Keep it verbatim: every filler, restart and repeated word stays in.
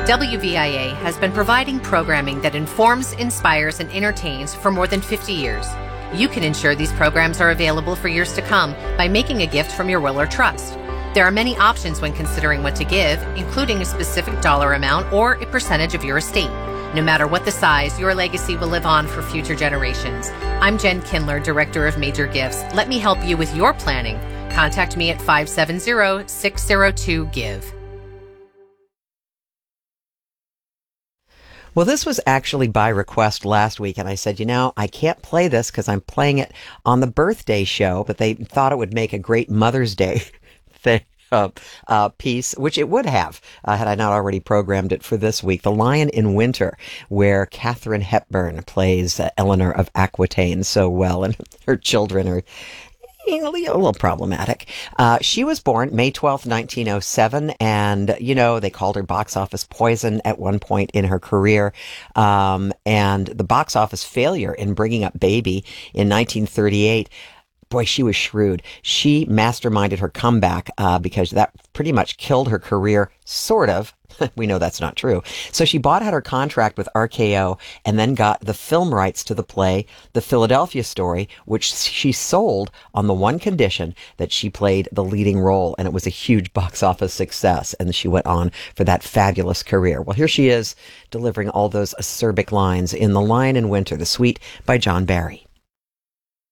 W V I A has been providing programming that informs, inspires, and entertains for more than fifty years. You can ensure these programs are available for years to come by making a gift from your will or trust. There are many options when considering what to give, including a specific dollar amount or a percentage of your estate. No matter what the size, your legacy will live on for future generations. I'm Jen Kindler, Director of Major Gifts. Let me help you with your planning. Contact me at five seven zero, six zero two, GIVE. Well, this was actually by request last week, and I said, you know, I can't play this because I'm playing it on the birthday show, but they thought it would make a great Mother's Day thing. Uh, uh, piece, which it would have, uh, had I not already programmed it for this week. The Lion in Winter, where Katharine Hepburn plays uh, Eleanor of Aquitaine so well, and her children are a little problematic. Uh, she was born May twelfth, nineteen oh seven, and, you know, they called her box office poison at one point in her career. Um, and the box office failure in Bringing Up Baby in nineteen thirty-eight, boy, she was shrewd. She masterminded her comeback uh, because that pretty much killed her career, sort of. We know that's not true. So she bought out her contract with R K O and then got the film rights to the play, The Philadelphia Story, which she sold on the one condition that she played the leading role. And it was a huge box office success. And she went on for that fabulous career. Well, here she is delivering all those acerbic lines in The Lion in Winter, the suite by John Barry.